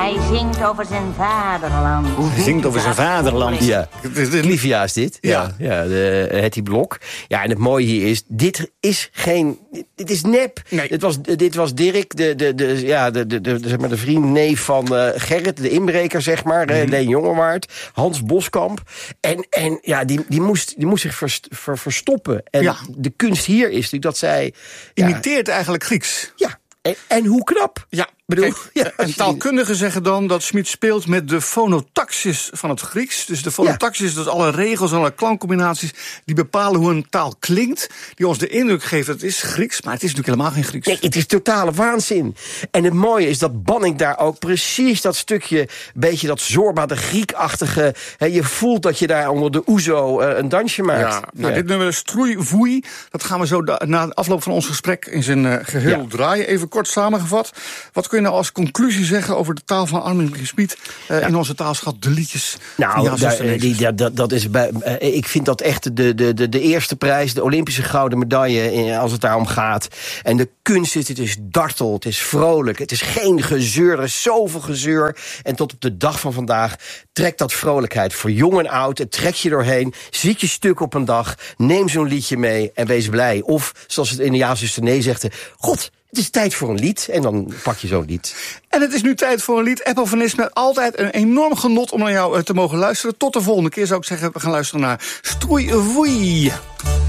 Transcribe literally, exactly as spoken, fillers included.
Hij zingt over zijn vaderland. Hij zingt over zijn vaderland. Ja, Clivia is dit. Ja, ja, ja de Hetty Blok. Ja, en het mooie hier is, dit is geen... Dit is nep. Nee. Dit was, dit was Dirk, de, de, de, ja, de, de, de, zeg maar de vriend, neef van uh, Gerrit, de inbreker, zeg maar. Mm. Leen Jongewaard, Hans Boskamp. En, en ja, die, die, moest, die moest zich verst, ver, verstoppen. En ja. de kunst hier is natuurlijk dat zij... Imiteert ja, eigenlijk Grieks. Ja, en, en hoe knap. Ja. Bedoel, Kijk, ja, en taalkundigen zeggen dan dat Schmid speelt met de fonotaxis van het Grieks. Dus de fonotaxis, ja. dat is alle regels en alle klankcombinaties die bepalen hoe een taal klinkt. Die ons de indruk geeft dat het is Grieks, maar het is natuurlijk helemaal geen Grieks. Nee, het is totale waanzin. En het mooie is dat Banning daar ook precies dat stukje, beetje dat Zorba de Griekachtige. He, je voelt dat je daar onder de oezo uh, een dansje maakt. Ja, nou, ja. Dit nummer is Stroeivoei. Dat gaan we zo da- na de afloop van ons gesprek in zijn uh, geheel ja. draaien. Even kort samengevat. Wat kun je nou als conclusie zeggen over de taal van Armin Gespied uh, ja. in onze taalschat, de liedjes? Nou, daar, die, ja, dat, dat is bij, uh, ik vind dat echt de, de, de, de eerste prijs, de Olympische gouden medaille, in, als het daarom gaat. En de kunst is, het is dartel, het is vrolijk, het is geen gezeur, er is zoveel gezeur. En tot op de dag van vandaag trekt dat vrolijkheid voor jong en oud. Het trek je doorheen, zit je stuk op een dag, neem zo'n liedje mee en wees blij. Of, zoals het in de Ja-zuster nee zegde, God, het is tijd voor een lied. En dan pak je zo'n lied. En het is nu tijd voor een lied. Apple van Nisme, altijd een enorm genot om naar jou te mogen luisteren. Tot de volgende keer zou ik zeggen, we gaan luisteren naar Stroeivoei.